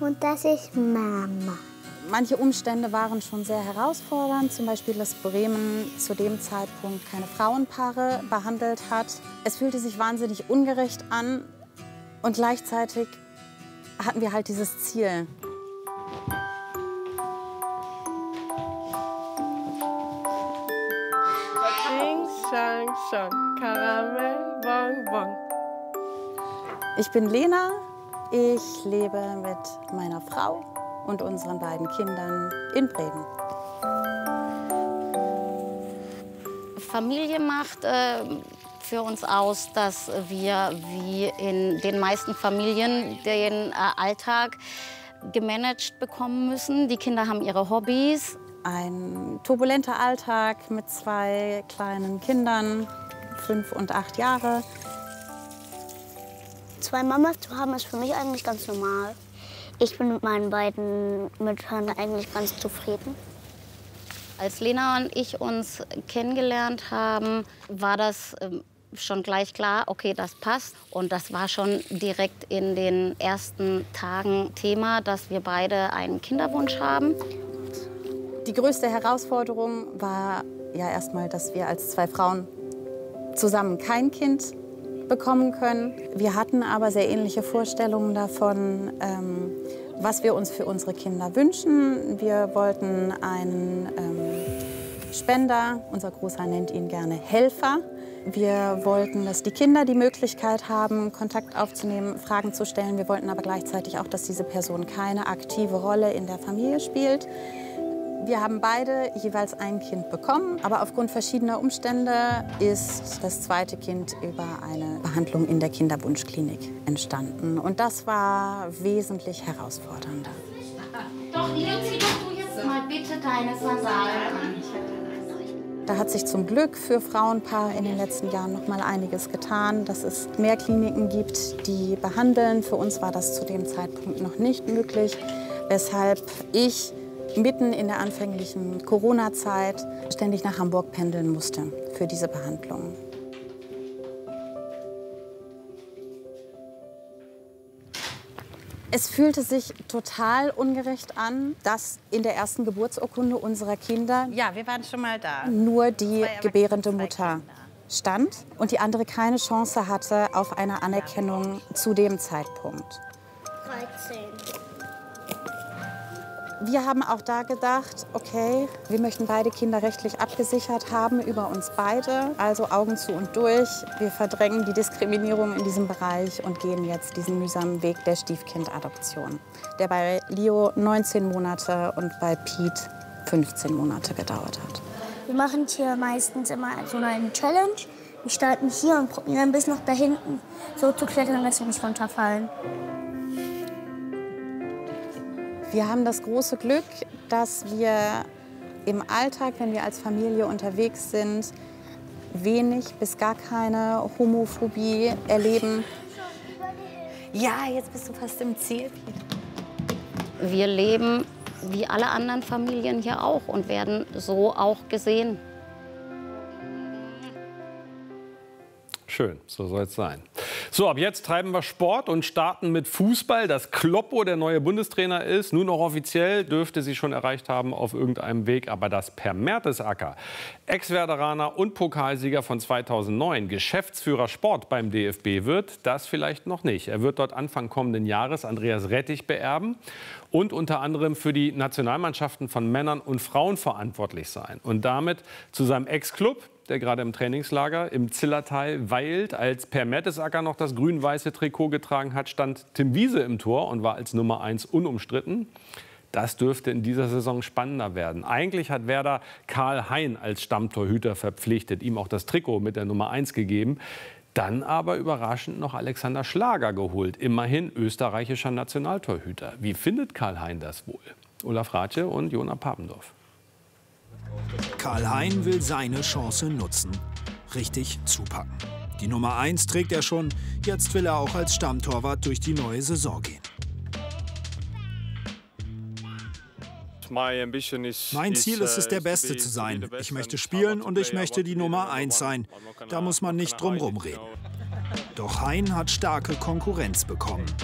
Und das ist Mama. Manche Umstände waren schon sehr herausfordernd, zum Beispiel, dass Bremen zu dem Zeitpunkt keine Frauenpaare behandelt hat. Es fühlte sich wahnsinnig ungerecht an und gleichzeitig hatten wir halt dieses Ziel. Ding, Shang, Shang, Karamell, Bonbon. Ich bin Lena, ich lebe mit meiner Frau und unseren beiden Kindern in Bremen. Familie macht für uns aus, dass wir wie in den meisten Familien den Alltag gemanagt bekommen müssen. Die Kinder haben ihre Hobbys. Ein turbulenter Alltag mit 2 kleinen Kindern, 5 und 8 Jahre. 2 Mamas zu haben, ist für mich eigentlich ganz normal. Ich bin mit meinen beiden Müttern eigentlich ganz zufrieden. Als Lena und ich uns kennengelernt haben, war das schon gleich klar, okay, das passt. Und das war schon direkt in den ersten Tagen Thema, dass wir beide einen Kinderwunsch haben. Die größte Herausforderung war ja erstmal, dass wir als 2 Frauen zusammen kein Kind bekommen können. Wir hatten aber sehr ähnliche Vorstellungen davon, was wir uns für unsere Kinder wünschen. Wir wollten einen Spender, unser Großer nennt ihn gerne Helfer. Wir wollten, dass die Kinder die Möglichkeit haben, Kontakt aufzunehmen, Fragen zu stellen. Wir wollten aber gleichzeitig auch, dass diese Person keine aktive Rolle in der Familie spielt. Wir haben beide jeweils ein Kind bekommen, aber aufgrund verschiedener Umstände ist das zweite Kind über eine Behandlung in der Kinderwunschklinik entstanden. Und das war wesentlich herausfordernder. Doch, zieh doch du jetzt mal bitte deine Sandalen an. Da hat sich zum Glück für Frauenpaare in den letzten Jahren noch mal einiges getan, dass es mehr Kliniken gibt, die behandeln. Für uns war das zu dem Zeitpunkt noch nicht möglich, weshalb ich mitten in der anfänglichen Corona-Zeit ständig nach Hamburg pendeln musste für diese Behandlung. Es fühlte sich total ungerecht an, dass in der ersten Geburtsurkunde unserer Kinder Ja, wir waren schon mal da. nur die gebärende Mutter stand und die andere keine Chance hatte auf eine Anerkennung zu dem Zeitpunkt. 13. Wir haben auch da gedacht, okay, wir möchten beide Kinder rechtlich abgesichert haben über uns beide. Also Augen zu und durch. Wir verdrängen die Diskriminierung in diesem Bereich und gehen jetzt diesen mühsamen Weg der Stiefkindadoption, der bei Leo 19 Monate und bei Pete 15 Monate gedauert hat. Wir machen hier meistens immer so eine Challenge. Wir starten hier und probieren bis noch da hinten so zu klettern, dass wir nicht runterfallen. Wir haben das große Glück, dass wir im Alltag, wenn wir als Familie unterwegs sind, wenig bis gar keine Homophobie erleben. Ja, jetzt bist du fast im Ziel. Wir leben wie alle anderen Familien hier auch und werden so auch gesehen. Schön, so soll es sein. So, ab jetzt treiben wir Sport und starten mit Fußball. Dass Kloppo der neue Bundestrainer ist, nun auch offiziell, dürfte sie schon erreicht haben auf irgendeinem Weg. Aber dass Per Mertesacker, Ex-Werderaner und Pokalsieger von 2009, Geschäftsführer Sport beim DFB wird, das vielleicht noch nicht. Er wird dort Anfang kommenden Jahres Andreas Rettich beerben und unter anderem für die Nationalmannschaften von Männern und Frauen verantwortlich sein. Und damit zu seinem Ex-Club, der gerade im Trainingslager im Zillertal weilt. Als Per Mertesacker noch das grün-weiße Trikot getragen hat, stand Tim Wiese im Tor und war als Nummer 1 unumstritten. Das dürfte in dieser Saison spannender werden. Eigentlich hat Werder Karl Hein als Stammtorhüter verpflichtet, ihm auch das Trikot mit der Nummer 1 gegeben. Dann aber überraschend noch Alexander Schlager geholt, immerhin österreichischer Nationaltorhüter. Wie findet Karl Hein das wohl? Olaf Ratsche und Jona Papendorf. Karl Hein will seine Chance nutzen. Richtig zupacken. Die Nummer 1 trägt er schon. Jetzt will er auch als Stammtorwart durch die neue Saison gehen. Mein Ziel ist es, der Beste zu sein. Ich möchte spielen und ich möchte die Nummer 1 sein. Da muss man nicht drum rumreden. Doch Hein hat starke Konkurrenz bekommen.